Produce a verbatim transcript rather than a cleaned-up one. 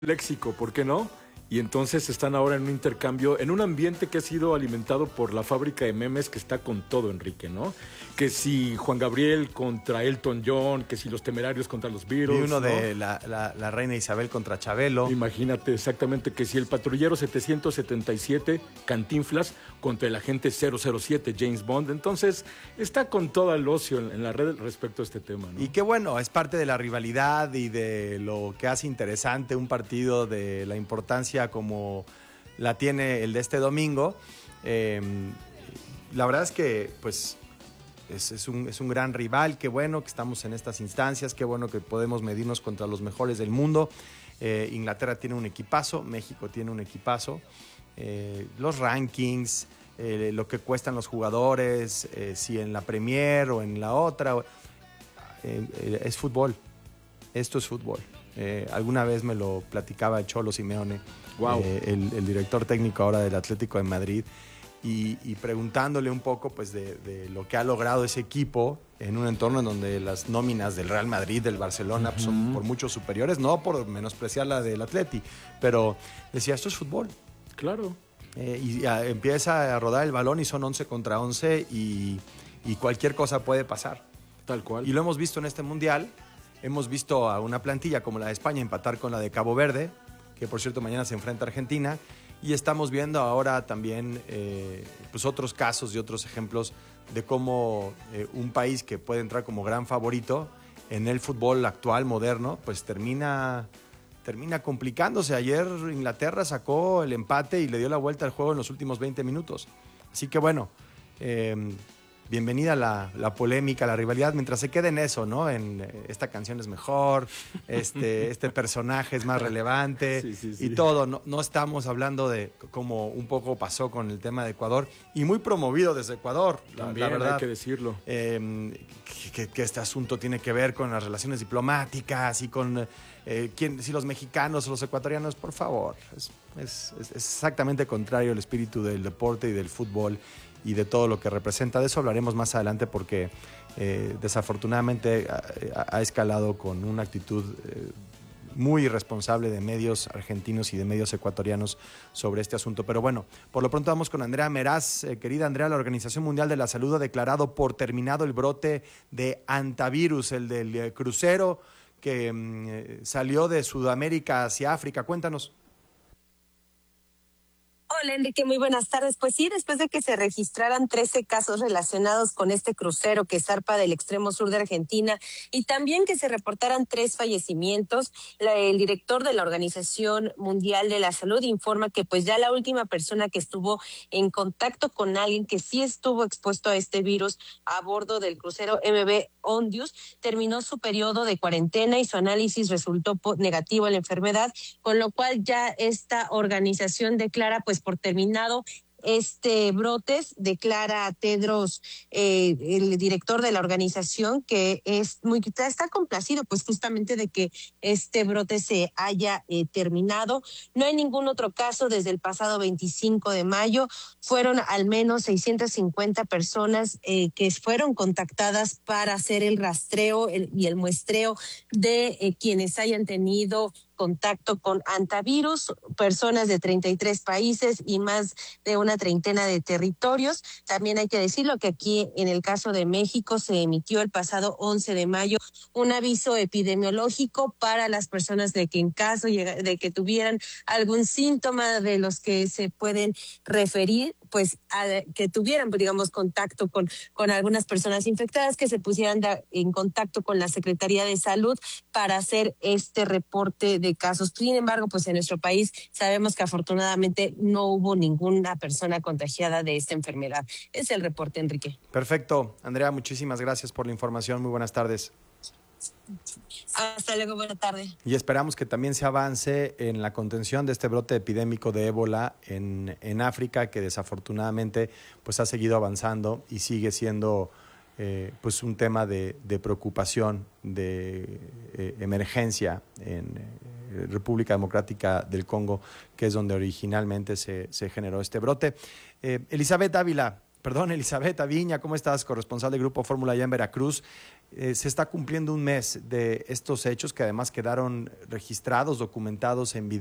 léxico, ¿por qué no? Y entonces están ahora en un intercambio, en un ambiente que ha sido alimentado por la fábrica de memes que está con todo, Enrique, ¿no? Que si Juan Gabriel contra Elton John, que si los Temerarios contra los Beatles, y uno ¿no? de la, la, la reina Isabel contra Chabelo. Imagínate exactamente que si el patrullero setecientos setenta y siete, Cantinflas, contra el agente cero cero siete, James Bond. Entonces está con todo el ocio en, en la red respecto a este tema, ¿no? Y qué bueno, es parte de la rivalidad y de lo que hace interesante un partido de la importancia como la tiene el de este domingo. Eh, la verdad es que pues es, es, un, es un gran rival, qué bueno que estamos en estas instancias, qué bueno que podemos medirnos contra los mejores del mundo. Eh, Inglaterra tiene un equipazo, México tiene un equipazo. Eh, los rankings, eh, lo que cuestan los jugadores, eh, si en la Premier o en la otra, eh, eh, es fútbol, esto es fútbol. Eh, alguna vez me lo platicaba Cholo Simeone, wow. eh, el, el director técnico ahora del Atlético de Madrid, y, y preguntándole un poco pues, de, de lo que ha logrado ese equipo en un entorno en donde las nóminas del Real Madrid, del Barcelona, uh-huh. pues son por mucho superiores, no por menospreciar la del Atleti, pero decía, esto es fútbol. Claro. Eh, y a, empieza a rodar el balón y son once contra once y, y cualquier cosa puede pasar. Tal cual. Y lo hemos visto en este Mundial. Hemos visto a una plantilla como la de España empatar con la de Cabo Verde, que por cierto mañana se enfrenta a Argentina, y estamos viendo ahora también eh, pues otros casos y otros ejemplos de cómo eh, un país que puede entrar como gran favorito en el fútbol actual, moderno, pues termina, termina complicándose. Ayer Inglaterra sacó el empate y le dio la vuelta al juego en los últimos veinte minutos. Así que bueno, eh, bienvenida la, la polémica, la rivalidad, mientras se quede en eso, ¿no? En eh, esta canción es mejor, este, este personaje es más relevante sí, sí, sí. y todo. No, no estamos hablando de como un poco pasó con el tema de Ecuador y muy promovido desde Ecuador, También, la, la verdad. Hay que decirlo. Eh, que, que este asunto tiene que ver con las relaciones diplomáticas y con eh, quién, si los mexicanos o los ecuatorianos, por favor. Es, es, es exactamente contrario al espíritu del deporte y del fútbol y de todo lo que representa. De eso hablaremos más adelante porque eh, desafortunadamente ha, ha escalado con una actitud eh, muy irresponsable de medios argentinos y de medios ecuatorianos sobre este asunto. Pero bueno, por lo pronto vamos con Andrea Meraz. Eh, querida Andrea, la Organización Mundial de la Salud ha declarado por terminado el brote de hantavirus, el del eh, crucero que eh, salió de Sudamérica hacia África. Cuéntanos. Hola Enrique, muy buenas tardes. Pues sí, después de que se registraran trece casos relacionados con este crucero que zarpa del extremo sur de Argentina y también que se reportaran tres fallecimientos, la, el director de la Organización Mundial de la Salud informa que pues ya la última persona que estuvo en contacto con alguien que sí estuvo expuesto a este virus a bordo del crucero M V Ondius terminó su periodo de cuarentena y su análisis resultó negativo a la enfermedad, con lo cual ya esta organización declara pues por terminado este brotes, declara Tedros, eh, el director de la organización, que es muy está complacido pues justamente de que este brote se haya eh, terminado. No hay ningún otro caso desde el pasado veinticinco de mayo. Fueron al menos seiscientas cincuenta personas eh, que fueron contactadas para hacer el rastreo el, y el muestreo de eh, quienes hayan tenido contacto con hantavirus, personas de treinta y tres países y más de una treintena de territorios. También hay que decirlo que aquí en el caso de México se emitió el pasado once de mayo un aviso epidemiológico para las personas de que en caso de que tuvieran algún síntoma de los que se pueden referir, pues a, que tuvieran, digamos, contacto con, con algunas personas infectadas, que se pusieran de, en contacto con la Secretaría de Salud para hacer este reporte de casos. Sin embargo, pues en nuestro país sabemos que afortunadamente no hubo ninguna persona contagiada de esta enfermedad. Es el reporte, Enrique. Perfecto. Andrea, muchísimas gracias por la información. Muy buenas tardes. Hasta luego, buena tarde. Y esperamos que también se avance en la contención de este brote epidémico de ébola en, en África, que desafortunadamente pues ha seguido avanzando y sigue siendo eh, pues un tema de, de preocupación, de eh, emergencia en eh, República Democrática del Congo, que es donde originalmente se, se generó este brote. Eh, Elizabeth Ávila, perdón, Elizabeth Aviña, ¿cómo estás? Corresponsal del Grupo Fórmula allá en Veracruz. Eh, se está cumpliendo un mes de estos hechos que además quedaron registrados, documentados en video.